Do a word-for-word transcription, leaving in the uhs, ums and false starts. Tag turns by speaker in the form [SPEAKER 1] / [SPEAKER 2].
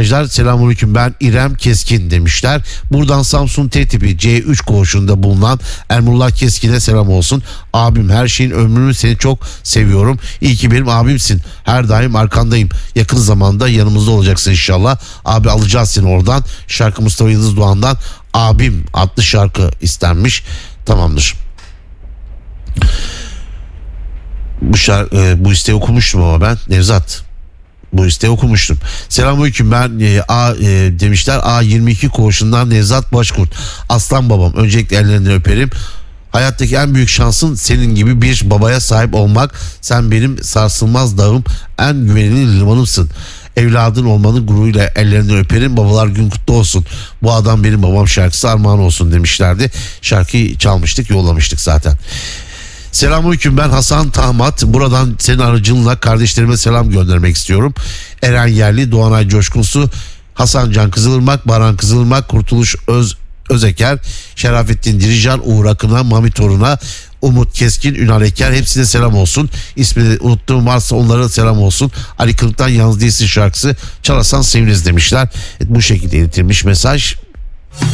[SPEAKER 1] mesajlar. Selamünaleyküm, ben İrem Keskin demişler. Buradan Samsun T tipi C üç koğuşunda bulunan Emrullah Keskin'e selam olsun. Abim, her şeyin ömrünü, seni çok seviyorum. İyi ki benim abimsin. Her daim arkandayım. Yakın zamanda yanımızda olacaksın inşallah. Abi, alacağız seni oradan. Şarkı Mustafa Yıldız Doğan'dan Abim adlı şarkı istenmiş. Tamamdır. Bu, şarkı, e, bu isteği okumuştum ama ben Nevzat. Bu isteği okumuştum. Selamünaleyküm, ben e, A e, demişler. A yirmi iki koğuşundan Nevzat Başkurt. Aslan babam, öncelikle ellerinden öperim. Hayattaki en büyük şansın senin gibi bir babaya sahip olmak. Sen benim sarsılmaz dağım, en güvenilir limanımsın. Evladın olmanın gururuyla ellerinden öperim. Babalar gün kutlu olsun. Bu adam benim babam şarkısı armağan olsun demişlerdi. Şarkıyı çalmıştık, yollamıştık zaten. Selamünaleyküm, ben Hasan Tahmat. Buradan senin aracılığınla kardeşlerime selam göndermek istiyorum. Eren Yerli, Doğanay Coşkunsu, Hasan Can Kızılırmak, Baran Kızılırmak, Kurtuluş Öz Özeker, Şerafettin Dirican, Uğur Akın'a, Mami Torun'a, Umut Keskin, Ünal Eker, hepsine selam olsun. İsmini unuttuğum varsa onlara selam olsun. Ali Kılık'tan Yalnız Değilsin şarkısı çalasan seviniriz demişler. Evet, bu şekilde iletilmiş mesaj.